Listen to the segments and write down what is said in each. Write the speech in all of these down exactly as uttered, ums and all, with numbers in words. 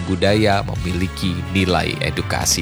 budaya memiliki nilai edukasi.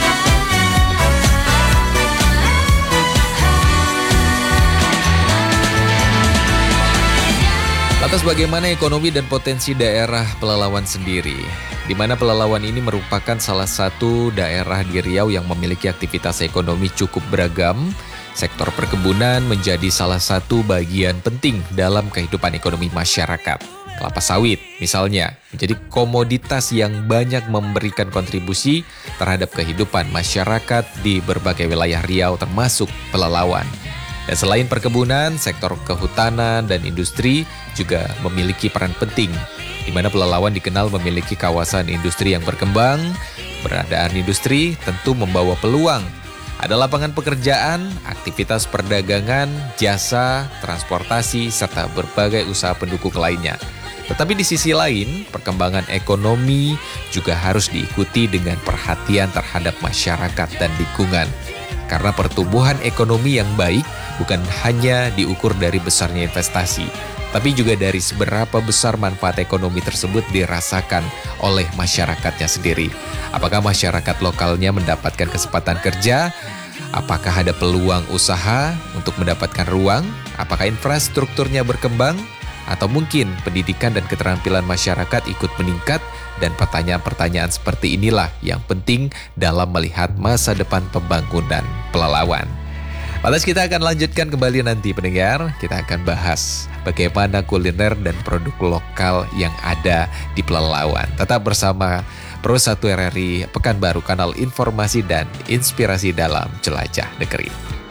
Lantas bagaimana ekonomi dan potensi daerah Pelalawan sendiri? Di mana Pelalawan ini merupakan salah satu daerah di Riau yang memiliki aktivitas ekonomi cukup beragam. Sektor perkebunan menjadi salah satu bagian penting dalam kehidupan ekonomi masyarakat. Kelapa sawit misalnya menjadi komoditas yang banyak memberikan kontribusi terhadap kehidupan masyarakat di berbagai wilayah Riau termasuk Pelalawan. Dan selain perkebunan, sektor kehutanan dan industri juga memiliki peran penting, di mana Pelalawan dikenal memiliki kawasan industri yang berkembang. Keberadaan industri tentu membawa peluang. Ada lapangan pekerjaan, aktivitas perdagangan, jasa, transportasi, serta berbagai usaha pendukung lainnya. Tetapi di sisi lain, perkembangan ekonomi juga harus diikuti dengan perhatian terhadap masyarakat dan lingkungan. Karena pertumbuhan ekonomi yang baik bukan hanya diukur dari besarnya investasi, tapi juga dari seberapa besar manfaat ekonomi tersebut dirasakan oleh masyarakatnya sendiri. Apakah masyarakat lokalnya mendapatkan kesempatan kerja? Apakah ada peluang usaha untuk mendapatkan ruang? Apakah infrastrukturnya berkembang? Atau mungkin pendidikan dan keterampilan masyarakat ikut meningkat? Dan pertanyaan-pertanyaan seperti inilah yang penting dalam melihat masa depan pembangunan Pelalawan. Lantas kita akan lanjutkan kembali nanti pendengar. Kita akan bahas bagaimana kuliner dan produk lokal yang ada di Pelalawan. Tetap bersama Pro satu R R I Pekanbaru, kanal informasi dan inspirasi dalam Jelajah Negeri.